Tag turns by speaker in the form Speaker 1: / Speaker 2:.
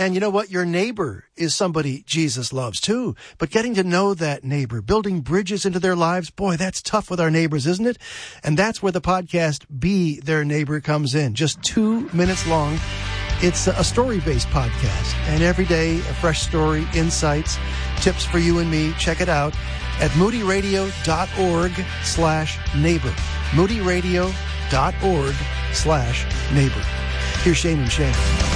Speaker 1: And you know what? Your neighbor is somebody Jesus loves too. But getting to know that neighbor, building bridges into their lives, boy, that's tough with our neighbors, isn't it? And that's where the podcast Be Their Neighbor comes in. Just 2 minutes long. It's a story-based podcast. And every day, a fresh story, insights, tips for you and me. Check it out at moodyradio.org/neighbor. moodyradio.org/neighbor. Here's Shane and Shane.